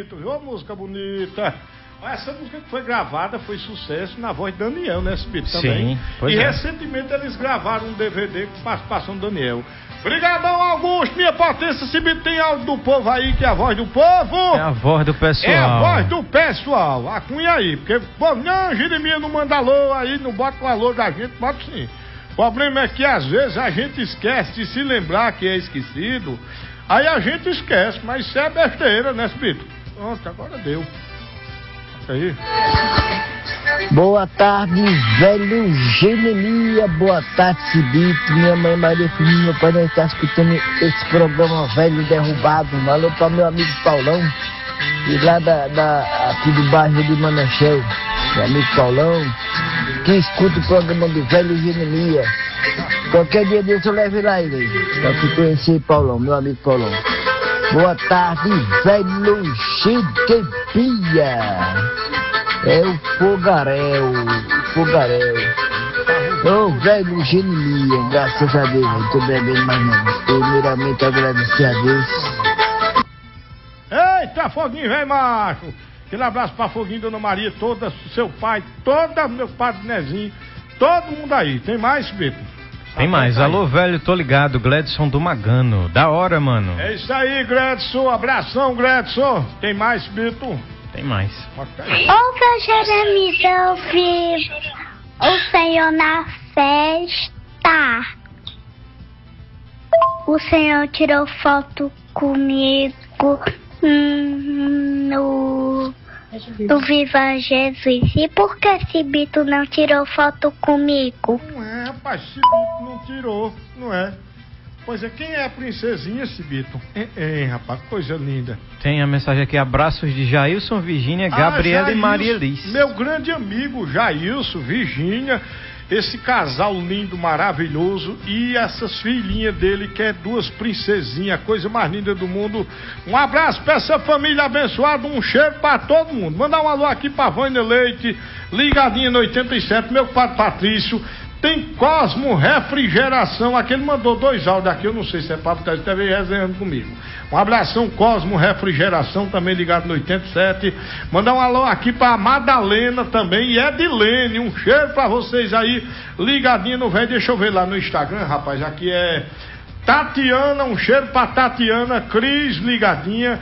bonito, viu? Uma música bonita. Essa música que foi gravada foi sucesso na voz de Daniel, né, Sibito? Também. Sim, pois e é. recentemente eles gravaram um DVD com participação do Daniel. Obrigadão, Augusto, minha potência. Sibito, tem áudio do povo aí, que é a voz do povo. É a voz do pessoal. É a voz do pessoal. Acunha aí, porque, pô, não, Jeremias não manda alô aí, não bota o alô da gente, bota sim. O problema é que às vezes a gente esquece de se lembrar que é esquecido. Aí a gente esquece, mas isso é besteira, né, Sibito? Pronto, agora deu. Aí. Boa tarde, velho Jeremias. Boa tarde, Sibito. Minha mãe Maria Firmina, podem estar escutando esse programa velho derrubado. Alô para meu amigo Paulão, e lá aqui do bairro de Manachel. Meu amigo Paulão, que escuta o programa do velho Jeremias. Qualquer dia desse eu levo lá ele, pra te conhecer, Paulão, meu amigo Paulão. Boa tarde, velho Chiquepia. É o Fogaréu. Ô, velho Jeremias, graças a Deus, eu tô bebendo mais não. Primeiramente agradecer a Deus. Eita, Foguinho, vem macho. Aquele abraço pra Foguinho, Dona Maria, toda, seu pai, toda meu padre Nezinho, todo mundo aí. Tem mais, Beto? Tem mais. Alô, velho, tô ligado. Gledson do Magano. Da hora, mano. É isso aí, Gledson. Abração, Gledson. Tem mais, Beto? Tem mais. Ouça, Jeremias, ouvir o Senhor na festa. O Senhor tirou foto comigo no Viva Jesus. E por que Sibito não tirou foto comigo? Não é, rapaz, Sibito não tirou, não é? Pois é, quem é a princesinha, Sibito? Rapaz, coisa linda. Tem a mensagem aqui, abraços de Jailson, Virgínia, Gabriela e Maria Liz. Meu grande amigo Jailson, Virgínia, esse casal lindo, maravilhoso, e essas filhinhas dele, que é duas princesinhas, a coisa mais linda do mundo. Um abraço pra essa família abençoada, um cheiro pra todo mundo. Mandar um alô aqui pra Vânia Leite, ligadinha no 87, meu padre Patrício. Tem Cosmo Refrigeração, aquele mandou 2 áudios aqui, eu não sei se é papo, tá também resenhando comigo. Um abração, Cosmo Refrigeração, também ligado no 87. Mandar um alô aqui pra Madalena também, e Edilene, um cheiro pra vocês aí, ligadinho no velho, deixa eu ver lá no Instagram, rapaz, aqui é Tatiana, um cheiro pra Tatiana, Cris, ligadinha,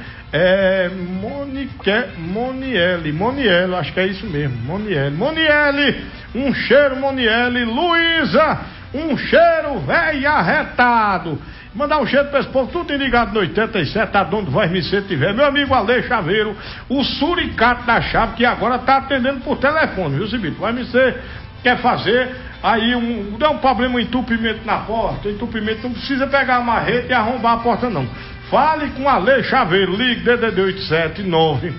Moniele, acho que é isso mesmo, Moniele, um cheiro, Moniele, Luísa, um cheiro, velho arretado. Mandar um cheiro pra esse povo, tudo ligado no 87, a dono do Vai Me Ser tiver. Meu amigo Ale Chaveiro, o suricato da chave, que agora tá atendendo por telefone, viu, Sibito? Vai Me Ser quer fazer aí dá um problema, um entupimento na porta, entupimento, não precisa pegar a marreta e arrombar a porta não. Fale com Ale Chaveiro, ligue DDD 879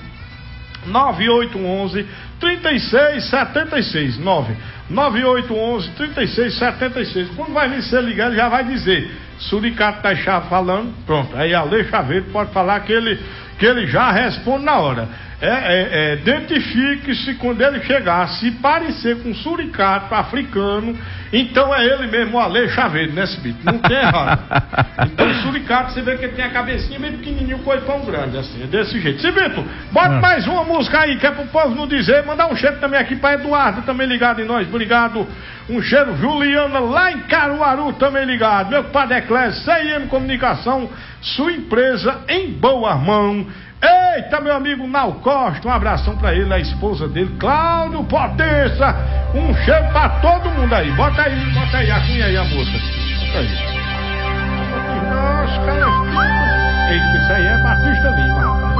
9811 3676 9811 3676. Quando vai me ser ligado, já vai dizer suricato da chave falando, pronto, aí Ale Chaveiro pode falar que ele já responde na hora. Identifique-se quando ele chegar. Se parecer com um suricato africano, então é ele mesmo, o Ale Chaveiro, né, Sibito? Não tem errado. Então o suricato, você vê que ele tem a cabecinha meio pequenininho, com o pão grande, assim, é desse jeito. Sibito, bota mais uma música aí, que é pro povo não dizer. Mandar um cheiro também aqui pra Eduardo, também ligado em nós, obrigado. Um cheiro, Juliana, lá em Caruaru, também ligado. Meu compadre Eclésio, CIM Comunicação, sua empresa em boa mão. Eita, meu amigo Nau Costa, um abração pra ele, a esposa dele, Cláudio Potência, um cheiro pra todo mundo aí. Bota aí, acunha aí a moça. Bota aí. Nossa, cara. Eita, isso aí é Batista Lima, rapaz.